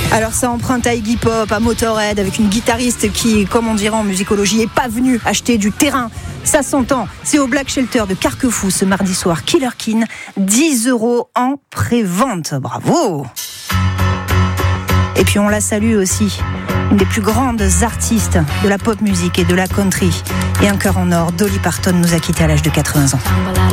Alors ça emprunte à Iggy Pop, à Motorhead, avec une guitariste qui, comme on dirait en musicologie, est pas venue acheter du terrain. Ça s'entend. C'est au Black Shelter de Carquefou ce mardi soir. Killer Kin, 10 € en pré-vente. Bravo! Et puis on la salue aussi, une des plus grandes artistes de la pop musique et de la country. Et un cœur en or, Dolly Parton nous a quittés à l'âge de 80 ans.